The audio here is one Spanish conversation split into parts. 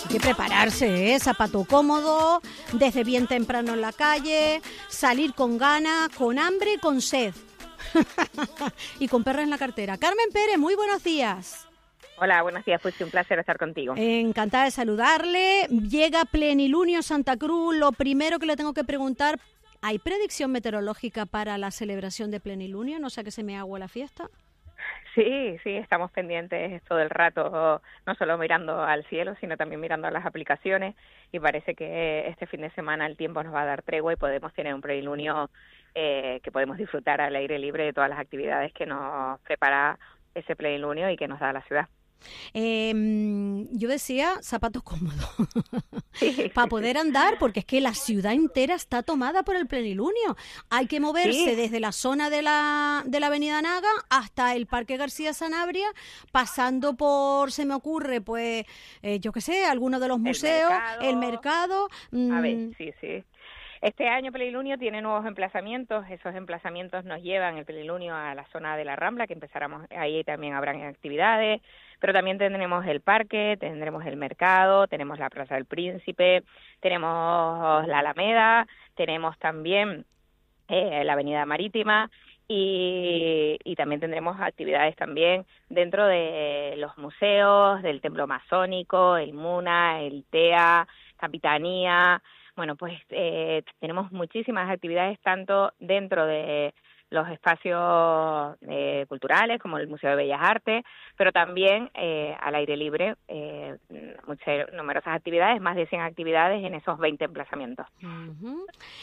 Hay que prepararse, ¿eh? Zapato cómodo, desde bien temprano en la calle, salir con ganas, con hambre y con sed. Y con perros en la cartera. Carmen Pérez, muy buenos días. Hola, buenos días, pues un placer estar contigo. Encantada de saludarle. Llega Plenilunio Santa Cruz. Lo primero que le tengo que preguntar, ¿hay predicción meteorológica para la celebración de Plenilunio? No sea que se me agua la fiesta. Sí, estamos pendientes todo el rato, no solo mirando al cielo, sino también mirando a las aplicaciones, y parece que este fin de semana el tiempo nos va a dar tregua y podemos tener un plenilunio que podemos disfrutar al aire libre de todas las actividades que nos prepara ese plenilunio y que nos da la ciudad. Yo decía zapatos cómodos para poder andar, porque es que la ciudad entera está tomada por el plenilunio. Hay que moverse desde la zona de la avenida Naga hasta el Parque García Sanabria, pasando por, se me ocurre, pues, yo qué sé, alguno de los museos, el mercado. A ver, sí. Este año Plenilunio tiene nuevos emplazamientos. Esos emplazamientos nos llevan el Plenilunio a la zona de la Rambla, que empezaremos, ahí también habrán actividades, pero también tendremos el parque, tendremos el mercado, tenemos la Plaza del Príncipe, tenemos la Alameda, tenemos también la Avenida Marítima, y también tendremos actividades también dentro de los museos, del Templo Masónico, el MUNA, el TEA, Capitanía. Bueno, pues tenemos muchísimas actividades tanto dentro de los espacios culturales como el Museo de Bellas Artes, pero también al aire libre, numerosas actividades, más de 100 actividades en esos 20 emplazamientos. Uh-huh.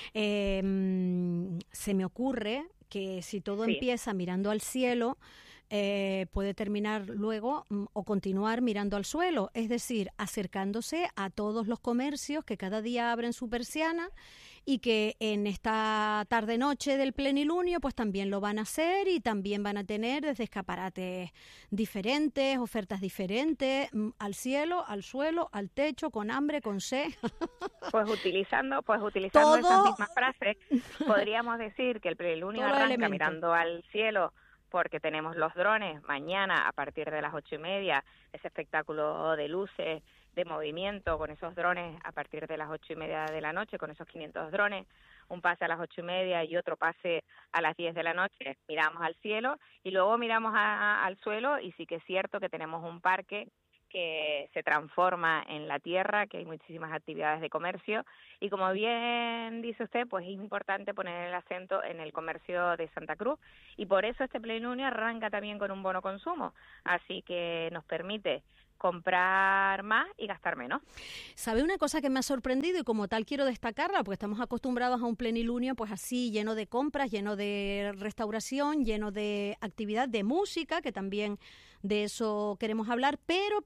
Se me ocurre que si todo empieza mirando al cielo, puede terminar luego o continuar mirando al suelo, es decir, acercándose a todos los comercios que cada día abren su persiana y que en esta tarde-noche del plenilunio pues también lo van a hacer, y también van a tener desde escaparates diferentes, ofertas diferentes, al cielo, al suelo, al techo, con hambre, con sed. Pues utilizando todo, esas mismas frases, podríamos decir que el plenilunio arranca mirando al cielo, porque tenemos los drones mañana a partir de las 8:30, ese espectáculo de luces, de movimiento con esos drones a partir de las 8:30 de la noche, con esos 500 drones, un pase a las 8:30 y otro pase a las 10 de la noche. Miramos al cielo y luego miramos al suelo, y sí que es cierto que tenemos un parque que se transforma en la tierra, que hay muchísimas actividades de comercio, y como bien dice usted, pues es importante poner el acento en el comercio de Santa Cruz, y por eso este plenilunio arranca también con un bono consumo, así que nos permite comprar más y gastar menos. ¿Sabe una cosa que me ha sorprendido y como tal quiero destacarla? Porque estamos acostumbrados a un plenilunio pues así, lleno de compras, lleno de restauración, lleno de actividad de música, que también de eso queremos hablar, pero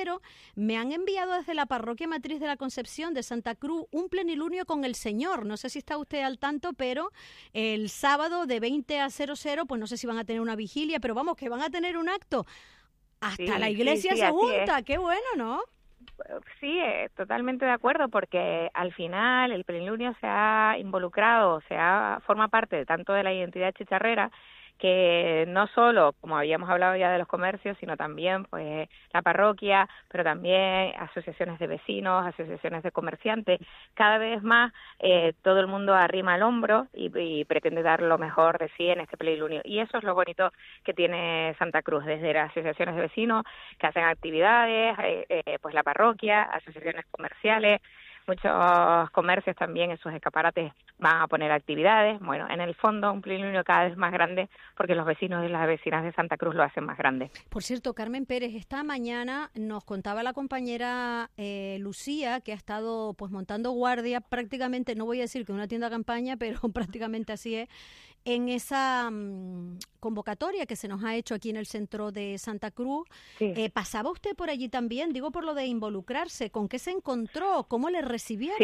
me han enviado desde la Parroquia Matriz de la Concepción de Santa Cruz un plenilunio con el Señor. No sé si está usted al tanto, pero el sábado de 20 a 00, pues no sé si van a tener una vigilia, pero vamos, que van a tener un acto. Hasta la iglesia se junta, qué bueno, ¿no? Sí, totalmente de acuerdo, porque al final el plenilunio se ha involucrado, forma parte tanto de la identidad chicharrera, que no solo, como habíamos hablado ya de los comercios, sino también pues la parroquia, pero también asociaciones de vecinos, asociaciones de comerciantes. Cada vez más todo el mundo arrima el hombro y pretende dar lo mejor de sí en este plenilunio. Y eso es lo bonito que tiene Santa Cruz, desde las asociaciones de vecinos que hacen actividades, pues la parroquia, asociaciones comerciales. Muchos comercios también en sus escaparates van a poner actividades. Bueno, en el fondo un plenilunio cada vez más grande, porque los vecinos y las vecinas de Santa Cruz lo hacen más grande. Por cierto, Carmen Pérez, esta mañana nos contaba la compañera Lucía, que ha estado pues montando guardia prácticamente, no voy a decir que una tienda campaña, pero prácticamente así es, en esa convocatoria que se nos ha hecho aquí en el centro de Santa Cruz. Sí. ¿Pasaba usted por allí también? Digo, por lo de involucrarse. ¿Con qué se encontró? ¿Cómo le recibieron?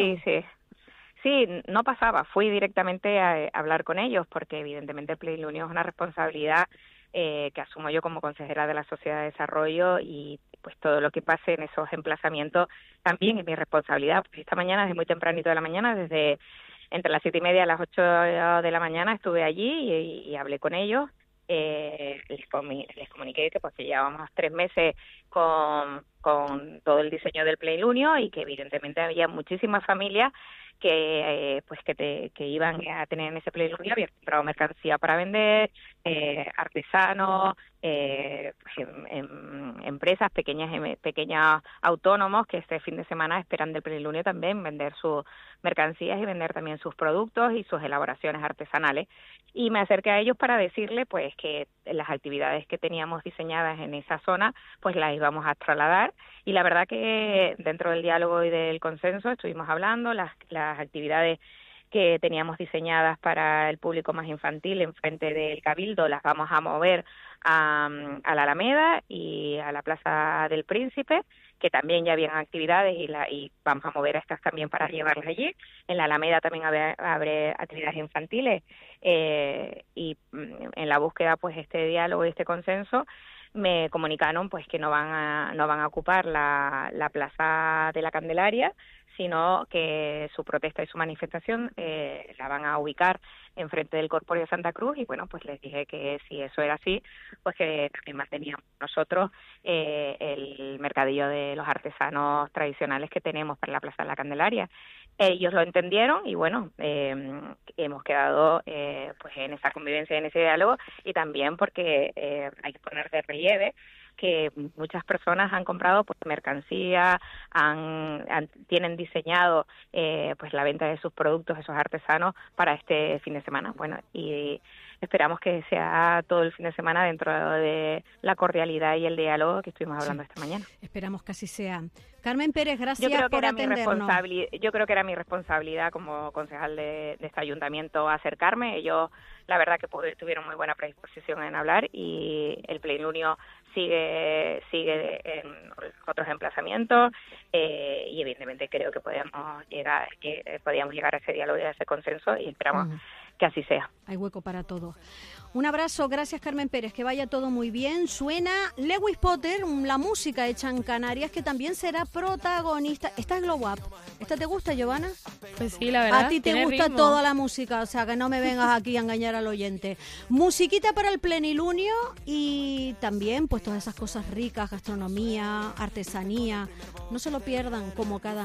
Sí, no pasaba. Fui directamente a hablar con ellos, porque evidentemente el plenilunio es una responsabilidad que asumo yo como consejera de la Sociedad de Desarrollo, y pues todo lo que pase en esos emplazamientos también es mi responsabilidad. Pues esta mañana, desde muy tempranito de la mañana, desde entre las 7:30 y las 8 de la mañana estuve allí y hablé con ellos. Les comuniqué que pues que llevábamos 3 meses con con todo el diseño del plenilunio, y que evidentemente había muchísimas familias que que iban a tener en ese plenilunio, habían comprado mercancía para vender, artesanos, empresas pequeños autónomos que este fin de semana esperan del plenilunio también vender sus mercancías y vender también sus productos y sus elaboraciones artesanales. Y me acerqué a ellos para decirle pues que las actividades que teníamos diseñadas en esa zona pues las íbamos a trasladar, y la verdad que dentro del diálogo y del consenso estuvimos hablando las actividades que teníamos diseñadas para el público más infantil en frente del Cabildo las vamos a mover a la Alameda y a la Plaza del Príncipe, que también ya habían actividades, y vamos a mover estas también para llevarlas allí. En la Alameda también habrá actividades infantiles, y en la búsqueda pues este diálogo y este consenso me comunicaron pues que no van a ocupar la Plaza de la Candelaria, sino que su protesta y su manifestación la van a ubicar enfrente del Corpóreo de Santa Cruz. Y bueno, pues les dije que si eso era así, pues que también manteníamos nosotros el mercadillo de los artesanos tradicionales que tenemos para la Plaza de la Candelaria. Ellos lo entendieron y bueno, hemos quedado pues en esa convivencia, en ese diálogo, y también porque hay que poner de relieve que muchas personas han comprado pues mercancía, tienen diseñado pues la venta de sus productos, esos artesanos, para este fin de semana. Bueno, y esperamos que sea todo el fin de semana dentro de la cordialidad y el diálogo que estuvimos hablando esta mañana. Esperamos que así sea. Carmen Pérez, gracias por atendernos. Yo creo que era mi responsabilidad como concejal de este ayuntamiento acercarme. Ellos, la verdad, que tuvieron muy buena predisposición en hablar, y el plenilunio sigue en otros emplazamientos, y evidentemente creo que podíamos llegar a ese diálogo y a ese consenso, y esperamos que así sea. Hay hueco para todo. Un abrazo, gracias Carmen Pérez, que vaya todo muy bien. Suena Lewis Potter, la música hecha en Canarias, que también será protagonista. Esta es Glow Up. ¿Esta te gusta, Giovanna? Pues sí, la verdad. A ti te gusta ritmo. Toda la música, o sea que no me vengas aquí a engañar al oyente. Musiquita para el plenilunio, y también pues todas esas cosas ricas, gastronomía, artesanía. No se lo pierdan, como cada